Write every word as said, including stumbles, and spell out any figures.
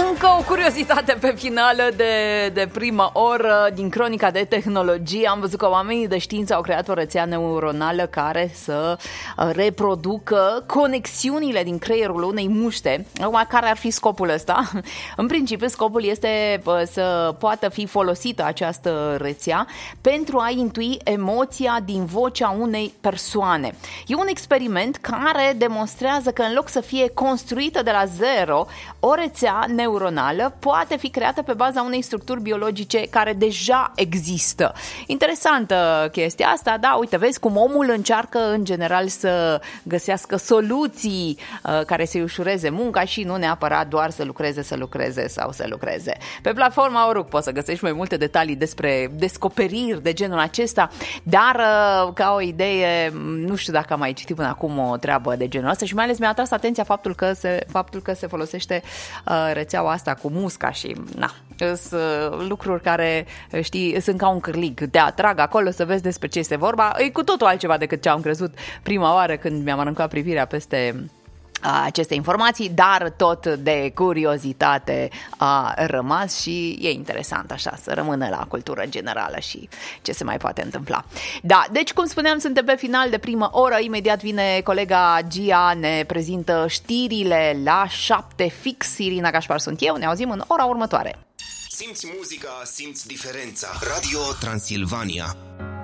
Încă o curiozitate pe finală de, de prima oră din cronica de tehnologie. Am văzut că oamenii de știință au creat o rețea neuronală care să reproducă conexiunile din creierul unei muște. Acum, care ar fi scopul ăsta? În principiu, scopul este să poată fi folosită această rețea pentru a intui emoția din vocea unei persoane. E un experiment care demonstrează că în loc să fie construită de la zero, o rețea neuronală poate fi creată pe baza unei structuri biologice care deja există. Interesantă chestia asta, da, uite, vezi cum omul încearcă în general să găsească soluții uh, care să-i ușureze munca și nu neapărat doar să lucreze, să lucreze sau să lucreze. Pe platforma Oruk poți să găsești mai multe detalii despre descoperiri de genul acesta, dar uh, ca o idee, nu știu dacă am mai citit până acum o treabă de genul ăsta și mai ales mi-a atras atenția faptul că se, faptul că se folosește uh, rețeaua asta cu musca și na, sunt uh, lucruri care, știi, sunt ca un cârlig, te atrag acolo să vezi despre ce este vorba. E cu totul altceva decât ce am crezut prima oară când mi-am aruncat privirea peste aceste informații, dar tot de curiozitate a rămas și e interesant așa să rămână la cultură generală și ce se mai poate întâmpla. Da, deci cum spuneam, suntem pe final de primă oră, imediat vine colega Gia, ne prezintă știrile la șapte fix. Irina Gașpar sunt eu, ne auzim în ora următoare. Simți muzica, simți diferența. Radio Transilvania.